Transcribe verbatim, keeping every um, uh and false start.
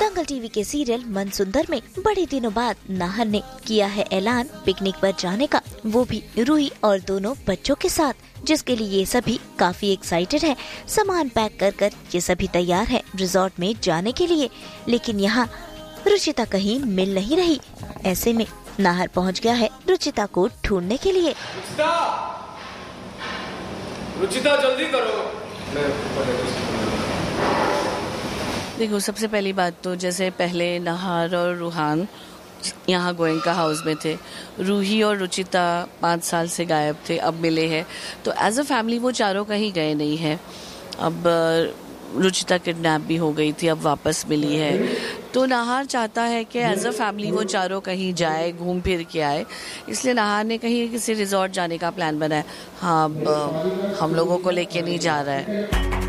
दंगल TV के serial मनसुंदर में बड़े दिनों बाद नाहर ने किया है ऐलान पिकनिक पर जाने का, वो भी रूही और दोनों बच्चों के साथ, जिसके लिए ये सभी काफी एक्साइटेड है। सामान पैक कर कर ये सभी तैयार है रिजॉर्ट में जाने के लिए, लेकिन यहाँ रुचिता कहीं मिल नहीं रही। ऐसे में नाहर पहुँच गया है रुचिता को ढूंढने के लिए। रुचिता, रुचिता जल्दी करो। देखो, सबसे पहली बात तो जैसे पहले नाहर और रूहान यहाँ गोयनका हाउस में थे, रूही और रुचिता पाँच साल से गायब थे, अब मिले हैं। तो एज अ फैमिली वो चारों कहीं गए नहीं हैं। अब रुचिता किडनैप भी हो गई थी, अब वापस मिली है। तो नाहर चाहता है कि एज अ फैमिली वो चारों कहीं जाए, घूम फिर के आए, इसलिए नाहर ने कहीं किसी रिजॉर्ट जाने का प्लान बनाया। हाँ, अब हम लोगों को लेके नहीं जा रहा है।